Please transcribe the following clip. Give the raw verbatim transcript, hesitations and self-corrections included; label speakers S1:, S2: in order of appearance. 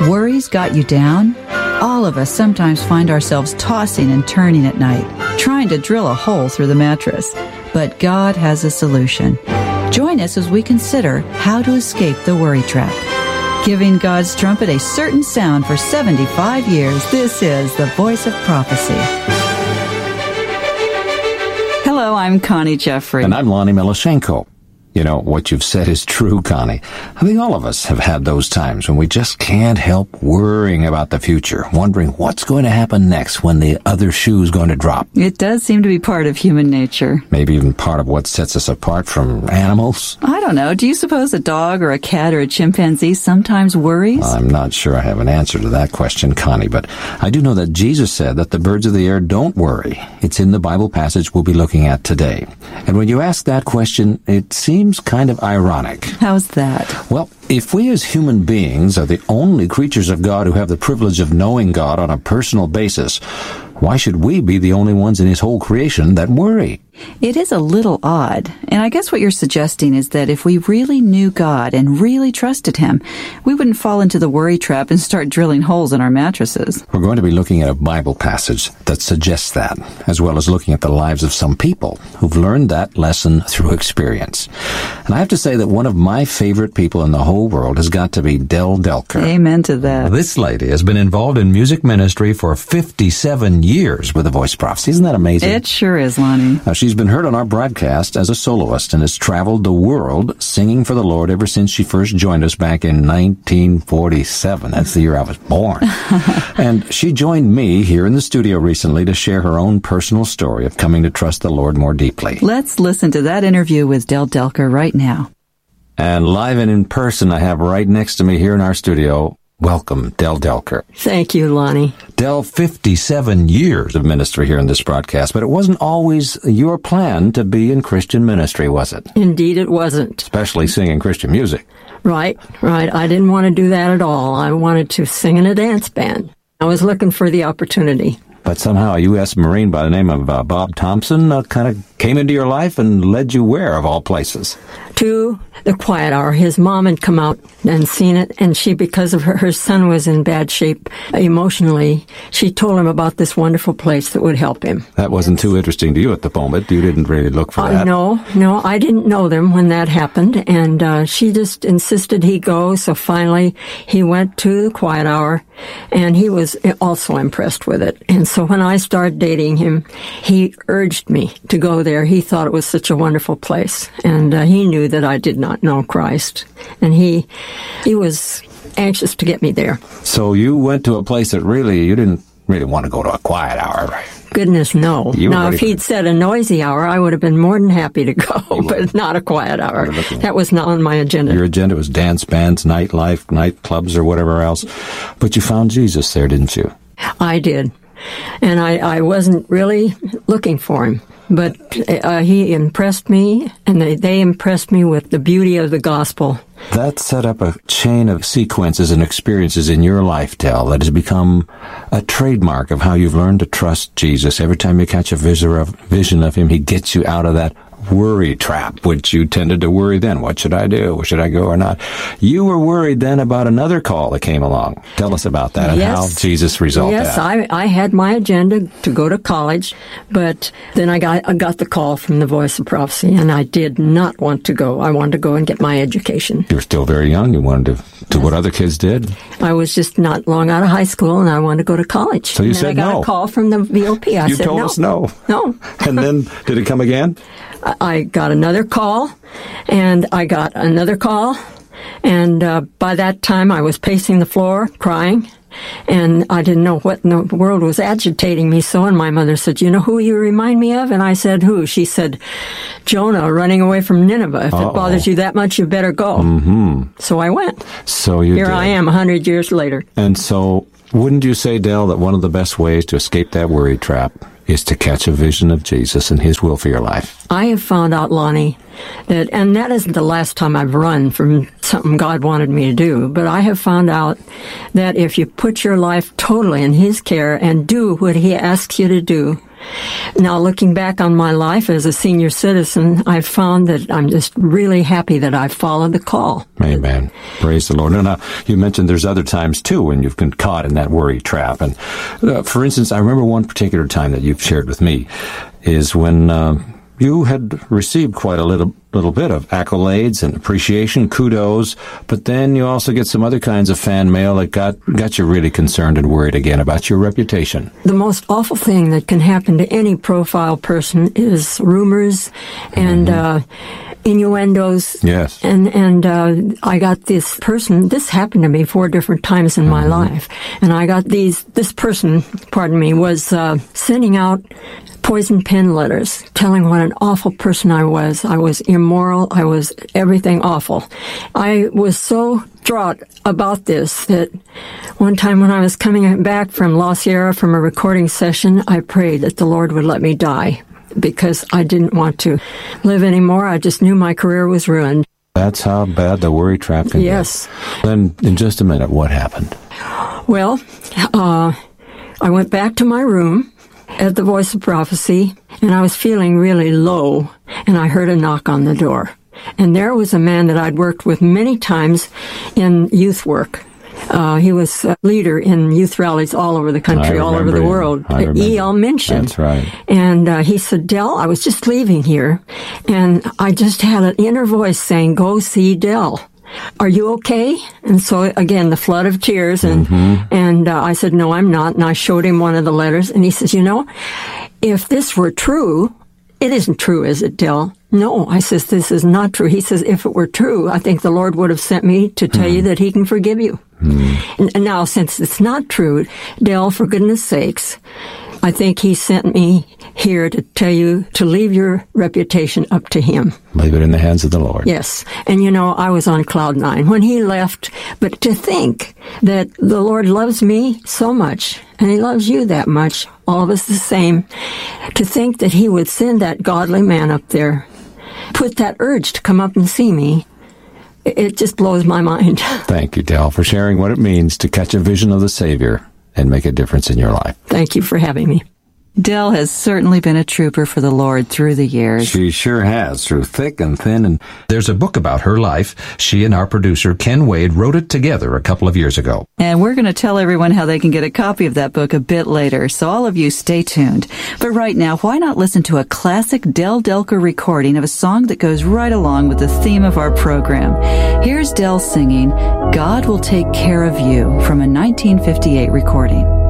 S1: Worries got you down? All of us sometimes find ourselves tossing and turning at night, trying to drill a hole through the mattress. But God has a solution. Join us as we consider how to escape the worry trap. Giving God's trumpet a certain sound for seventy-five years, this is the Voice of Prophecy. Hello, I'm Connie Jeffrey.
S2: And I'm Lonnie Milashenko. You know, what you've said is true, Connie. I think all of us have had those times when we just can't help worrying about the future, wondering what's going to happen next when the other shoe's going to drop.
S1: It does seem to be part of human nature.
S2: Maybe even part of what sets us apart from animals.
S1: I don't know. Do you suppose a dog or a cat or a chimpanzee sometimes worries?
S2: I'm not sure I have an answer to that question, Connie, but I do know that Jesus said that the birds of the air don't worry. It's in the Bible passage we'll be looking at today. And when you ask that question, it seems kind of ironic.
S1: How's that?
S2: Well, if we as human beings are the only creatures of God who have the privilege of knowing God on a personal basis, why should we be the only ones in His whole creation that worry?
S1: It is a little odd, and I guess what you're suggesting is that if we really knew God and really trusted Him, we wouldn't fall into the worry trap and start drilling holes in our mattresses.
S2: We're going to be looking at a Bible passage that suggests that, as well as looking at the lives of some people who've learned that lesson through experience. And I have to say that one of my favorite people in the whole world has got to be Del Delker.
S1: Amen to that.
S2: This lady has been involved in music ministry for fifty-seven years with the Voice of Prophecy. Isn't that amazing?
S1: It sure is, Lonnie.
S2: Now, she's been heard on our broadcast as a soloist and has traveled the world singing for the Lord ever since she first joined us back in nineteen forty-seven. That's the year I was born. And she joined me here in the studio recently to share her own personal story of coming to trust the Lord more deeply.
S1: Let's listen to that interview with Del Delker right now.
S2: And live and in person, I have right next to me here in our studio, welcome, Del Delker.
S3: Thank you, Lonnie.
S2: Del, fifty-seven years of ministry here in this broadcast, but it wasn't always your plan to be in Christian ministry, was it?
S3: Indeed, it wasn't.
S2: Especially singing Christian music.
S3: Right, right. I didn't want to do that at all. I wanted to sing in a dance band. I was looking for the opportunity.
S2: But somehow a U S Marine by the name of uh, Bob Thompson uh, kind of came into your life and led you where, of all places?
S3: To the Quiet Hour. His mom had come out and seen it, and she, because of her, her son was in bad shape emotionally, she told him about this wonderful place that would help him.
S2: That wasn't too interesting to you at the moment. You didn't really look for that.
S3: Uh, no, no, I didn't know them when that happened, and uh, she just insisted he go, so finally he went to the Quiet Hour, and he was also impressed with it. And so when I started dating him, he urged me to go there. He thought it was such a wonderful place, and uh, he knew that I did not know Christ, and he he was anxious to get me there.
S2: So you went to a place that really, you didn't really want to go to a quiet hour, right?
S3: Goodness, no.
S2: You
S3: now, if he'd said a noisy hour, I would have been more than happy to go, but not a quiet hour. That was not on my agenda.
S2: Your agenda was dance bands, nightlife, nightclubs, or whatever else. But you found Jesus there, didn't you?
S3: I did. And I, I wasn't really looking for him. But uh, he impressed me, and they, they impressed me with the beauty of the gospel.
S2: That set up a chain of sequences and experiences in your life, Del, that has become a trademark of how you've learned to trust Jesus. Every time you catch a vision of, vision of him, he gets you out of that worry trap, which you tended to worry then. What should I do? Should I go or not? You were worried then about another call that came along. Tell us about that and
S3: yes.
S2: how Jesus resolved
S3: yes,
S2: that.
S3: Yes, I, I had my agenda to go to college, but then I got, I got the call from the Voice of Prophecy, and I did not want to go. I wanted to go and get my education.
S2: You were still very young. You wanted to do yes. what other kids did.
S3: I was just not long out of high school, and I wanted to go to college.
S2: So you
S3: and
S2: said
S3: no. I got
S2: no.
S3: a call from the V O P. I
S2: you
S3: said
S2: told
S3: no.
S2: us no.
S3: No.
S2: And then, did it come again?
S3: I got another call, and I got another call, and uh, by that time I was pacing the floor, crying, and I didn't know what in the world was agitating me so, and my mother said, you know who you remind me of? And I said, who? She said, Jonah running away from Nineveh. If Uh-oh. it bothers you that much, you better go.
S2: Mm-hmm.
S3: So I went.
S2: So you
S3: Here
S2: did.
S3: I am a hundred years later.
S2: And so, wouldn't you say, Del, that one of the best ways to escape that worry trap is to catch a vision of Jesus and his will for your life?
S3: I have found out, Lonnie, that, and that isn't the last time I've run from something God wanted me to do, but I have found out that if you put your life totally in his care and do what he asks you to do, Now, looking back on my life as a senior citizen, I've found that I'm just really happy that I followed the call.
S2: Amen. Praise the Lord. And now, you mentioned there's other times, too, when you've been caught in that worry trap. And, uh, for instance, I remember one particular time that you've shared with me is when uh, you had received quite a little little bit of accolades and appreciation, kudos, but then you also get some other kinds of fan mail that got, got you really concerned and worried again about your reputation.
S3: The most awful thing that can happen to any profile person is rumors and mm-hmm. uh, innuendos.
S2: Yes.
S3: And, and uh, I got this person, this happened to me four different times in mm-hmm. my life, and I got these, this person, pardon me, was uh, sending out poison pen letters telling what an awful person I was. I was immoral. I was everything awful. I was so distraught about this that one time when I was coming back from La Sierra from a recording session, I prayed that the Lord would let me die because I didn't want to live anymore. I just knew my career was ruined.
S2: That's how bad the worry trap can
S3: yes.
S2: get. Yes. Then, in just a minute, what happened?
S3: Well, uh, I went back to my room at the Voice of Prophecy, and I was feeling really low, and I heard a knock on the door. And there was a man that I'd worked with many times in youth work. Uh, he was a leader in youth rallies all over the country, all over the
S2: him.
S3: world. E L Minchin.
S2: That's right.
S3: And uh, he said, Del, I was just leaving here, and I just had an inner voice saying, go see Del. Are you okay? And so, again, the flood of tears. And mm-hmm. and uh, I said, no, I'm not. And I showed him one of the letters. And he says, you know, if this were true, it isn't true, is it, Del? No. I says, this is not true. He says, if it were true, I think the Lord would have sent me to tell mm. you that he can forgive you. Mm. And, and now, since it's not true, Del, for goodness sakes, I think he sent me here to tell you to leave your reputation up to him.
S2: Leave it in the hands of the Lord.
S3: Yes. And, you know, I was on cloud nine when he left. But to think that the Lord loves me so much, and he loves you that much, all of us the same, to think that he would send that godly man up there, put that urge to come up and see me, it just blows my mind.
S2: Thank you, Del, for sharing what it means to catch a vision of the Savior and make a difference in your life.
S3: Thank you for having me.
S1: Del has certainly been a trooper for the Lord through the years.
S2: She sure has, through thick and thin. And
S4: there's a book about her life. She and our producer, Ken Wade, wrote it together a couple of years ago.
S1: And we're going to tell everyone how they can get a copy of that book a bit later, so all of you stay tuned. But right now, why not listen to a classic Del Delker recording of a song that goes right along with the theme of our program. Here's Del singing, God Will Take Care of You, from a nineteen fifty-eight recording.